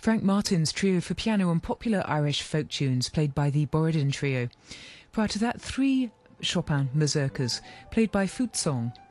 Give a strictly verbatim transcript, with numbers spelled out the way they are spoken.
Frank Martin's trio for piano and popular Irish folk tunes played by the Borodin Trio. Prior to that, three Chopin mazurkas played by Flute Song.